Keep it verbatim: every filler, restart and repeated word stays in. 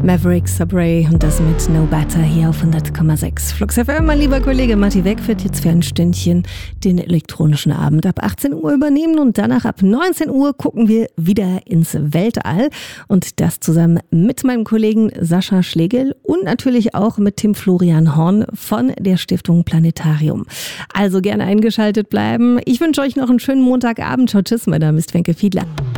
Maverick Sabre und das mit No Better hier auf hundert Komma sechs. Flux F M, mein lieber Kollege Matti Weck wird jetzt für ein Stündchen den elektronischen Abend ab achtzehn Uhr übernehmen und danach ab neunzehn Uhr gucken wir wieder ins Weltall und das zusammen mit meinem Kollegen Sascha Schlegel und natürlich auch mit Tim Florian Horn von der Stiftung Planetarium. Also gerne eingeschaltet bleiben. Ich wünsche euch noch einen schönen Montagabend. Ciao, tschüss, mein Name ist Wenke Fiedler.